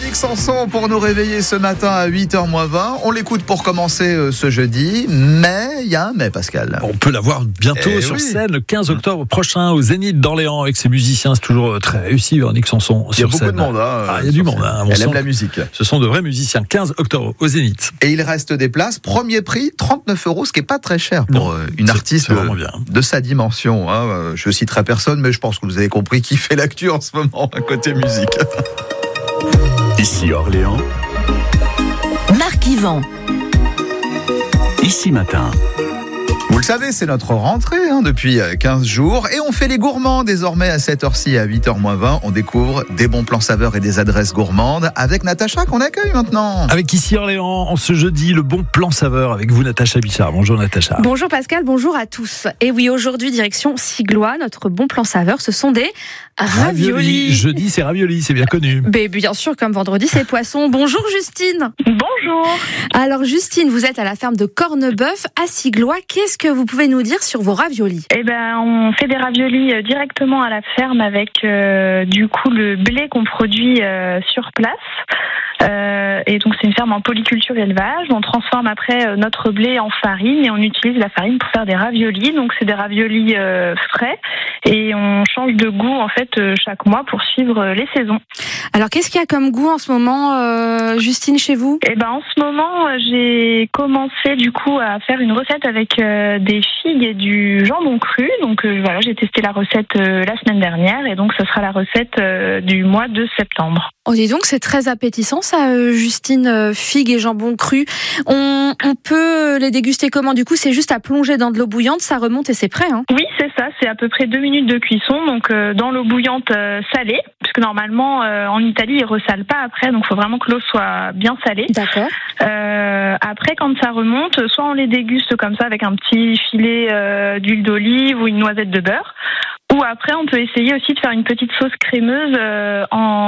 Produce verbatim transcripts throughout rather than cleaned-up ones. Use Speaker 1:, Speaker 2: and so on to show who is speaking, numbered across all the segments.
Speaker 1: Annick Sanson pour nous réveiller ce matin à huit heures moins vingt. On l'écoute pour commencer ce jeudi, mais il y a un mais, Pascal.
Speaker 2: On peut la voir bientôt
Speaker 1: Eh
Speaker 2: sur
Speaker 1: oui.
Speaker 2: scène le quinze octobre prochain au Zénith d'Orléans avec ses musiciens. C'est toujours très réussi, Annick Sanson.
Speaker 1: Il y a
Speaker 2: sur
Speaker 1: beaucoup
Speaker 2: scène.
Speaker 1: de monde. Hein,
Speaker 2: Ah, il y a du monde. Hein, on
Speaker 1: Elle
Speaker 2: sent
Speaker 1: aime la
Speaker 2: que
Speaker 1: musique.
Speaker 2: Ce sont de vrais musiciens. quinze octobre au Zénith.
Speaker 1: Et il reste des places. Premier prix, trente-neuf euros, ce qui n'est pas très cher pour
Speaker 2: Non,
Speaker 1: euh, une
Speaker 2: c'est-
Speaker 1: artiste
Speaker 2: c'est vraiment bien.
Speaker 1: de sa dimension. Hein. Euh, Je citerai personne, mais je pense que vous avez compris qui fait l'actu en ce moment à côté musique.
Speaker 3: Ici Orléans,
Speaker 4: Marc Yvan.
Speaker 3: ici matin.
Speaker 1: Vous le savez, c'est notre rentrée hein, depuis quinze jours et on fait les gourmands désormais à cette heure-ci à huit heures moins vingt. On découvre des bons plans saveurs et des adresses gourmandes avec Natacha qu'on accueille maintenant.
Speaker 2: Avec ici Orléans, en ce jeudi, le bon plan saveur avec vous, Natacha Bichard. Bonjour Natacha.
Speaker 5: Bonjour Pascal, bonjour à tous. Et oui, aujourd'hui, direction Siglois, notre bon plan saveur, ce sont des raviolis.
Speaker 2: Jeudi, c'est ravioli, c'est bien connu.
Speaker 5: Mais bien sûr, comme vendredi, c'est poisson. Bonjour Justine.
Speaker 6: Bonjour.
Speaker 5: Alors Justine, vous êtes à la ferme de Corneboeuf à Siglois. Qu'est-ce que vous pouvez nous dire sur vos raviolis?
Speaker 6: Eh ben, on fait des raviolis euh, directement à la ferme avec euh, du coup le blé qu'on produit euh, sur place. Euh, et donc c'est une ferme en polyculture élevage. On transforme après euh, notre blé en farine et on utilise la farine pour faire des raviolis. Donc c'est des raviolis euh, frais et on change de goût en fait euh, chaque mois pour suivre euh, les saisons.
Speaker 5: Alors qu'est-ce qu'il y a comme goût en ce moment, euh, Justine, chez vous?
Speaker 6: Eh ben en ce moment euh, j'ai commencé du coup à faire une recette avec euh, des figues et du jambon cru. Donc euh, voilà, j'ai testé la recette euh, la semaine dernière et donc ce sera la recette euh, du mois de septembre.
Speaker 5: Oh, dis donc, c'est très appétissant ça, euh, Justine, euh, figues et jambon cru. On, on peut les déguster comment? Du coup, c'est juste à plonger dans de l'eau bouillante, ça remonte et c'est prêt, hein?
Speaker 6: Oui, c'est ça, c'est à peu près deux minutes de cuisson, donc euh, dans l'eau bouillante euh, salée, puisque normalement euh, en Italie ils resalent pas après, donc il faut vraiment que l'eau soit bien salée.
Speaker 5: D'accord.
Speaker 6: Euh, après, quand ça remonte, soit on les déguste comme ça avec un petit filet euh, d'huile d'olive ou une noisette de beurre. Ou après, on peut essayer aussi de faire une petite sauce crémeuse euh,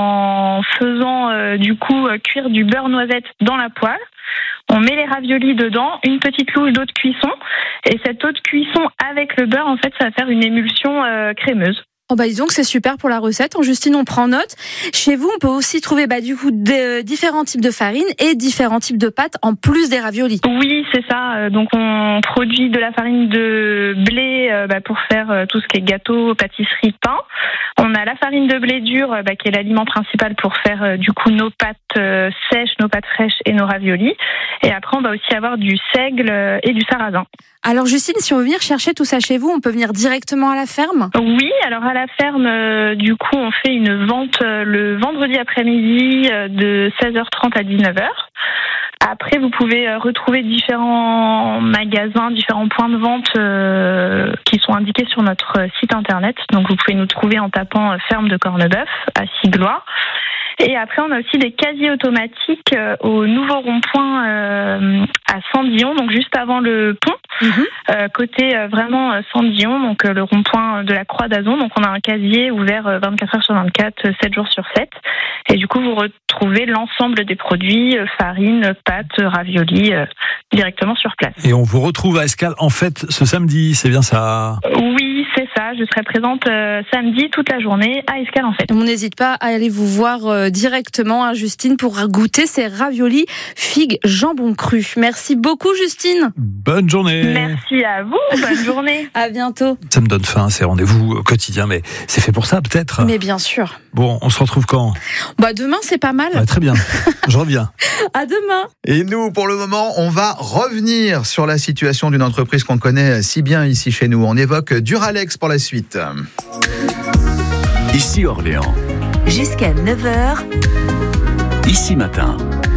Speaker 6: en faisant euh, du coup euh, cuire du beurre noisette dans la poêle. On met les raviolis dedans, une petite louche d'eau de cuisson. Et cette eau de cuisson avec le beurre, en fait, ça va faire une émulsion euh, crémeuse.
Speaker 5: Oh bah dis donc, c'est super pour la recette. En Justine, on prend note. Chez vous, on peut aussi trouver bah, du coup de, différents types de farine et différents types de pâtes en plus des raviolis.
Speaker 6: Oui, c'est ça. Donc on produit de la farine de blé euh, bah, pour faire euh, tout ce qui est gâteau, pâtisserie, pain. On a la farine de blé dur euh, bah, qui est l'aliment principal pour faire euh, du coup nos pâtes euh, sèches, nos pâtes fraîches et nos raviolis. Et après, on va aussi avoir du seigle euh, et du sarrasin.
Speaker 5: Alors Justine, si on veut venir chercher tout ça chez vous, on peut venir directement à la ferme?
Speaker 6: Oui, alors à la ferme, euh, du coup, on fait une vente euh, le vendredi après-midi euh, de seize heures trente à dix-neuf heures. Après, vous pouvez euh, retrouver différents magasins, différents points de vente euh, qui sont indiqués sur notre site internet. Donc, vous pouvez nous trouver en tapant euh, ferme de Corneboeuf à Siglois. Et après, on a aussi des casiers automatiques euh, au nouveau rond-point euh, à Sandillon, donc juste avant le pont,
Speaker 5: Mmh.
Speaker 6: euh, côté euh, vraiment euh, Sandillon, donc euh, le rond-point de la Croix d'Azon. Donc on a un casier ouvert euh, vingt-quatre heures sur vingt-quatre, euh, sept jours sur sept. Et du coup, vous retrouvez l'ensemble des produits, euh, farine, pâtes, raviolis, euh, directement sur place.
Speaker 2: Et on vous retrouve à Escale en fête ce samedi, c'est bien ça?
Speaker 6: Oui, c'est ça. Je serai présente euh, samedi toute la journée à Escale en fête.
Speaker 5: On n'hésite pas à aller vous voir euh, directement, hein, Justine, pour goûter ces raviolis figues jambon cru. Merci beaucoup, Justine.
Speaker 2: Bonne journée.
Speaker 6: Merci à vous. Bonne journée.
Speaker 5: À bientôt.
Speaker 2: Ça me donne faim, ces rendez-vous quotidiens, mais c'est fait pour ça peut-être.
Speaker 5: Mais bien sûr.
Speaker 2: Bon, on se retrouve quand?
Speaker 5: Bah demain, c'est pas mal.
Speaker 2: Ouais, très bien, je reviens.
Speaker 5: À demain.
Speaker 1: Et nous, pour le moment, on va revenir sur la situation d'une entreprise qu'on connaît si bien ici chez nous. On évoque Duralex pour la suite.
Speaker 3: Ici Orléans,
Speaker 4: Jusqu'à neuf heures.
Speaker 3: ici matin.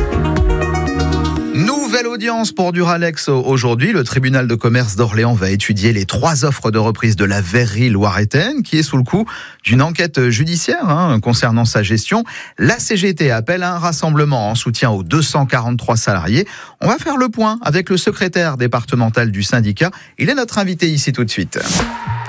Speaker 1: Nouvelle audience pour Duralex aujourd'hui. Le tribunal de commerce d'Orléans va étudier les trois offres de reprise de la verrerie loiretaine qui est sous le coup d'une enquête judiciaire hein, concernant sa gestion. La C G T appelle à un rassemblement en soutien aux deux cent quarante-trois salariés. On va faire le point avec le secrétaire départemental du syndicat. Il est notre invité ici tout de suite.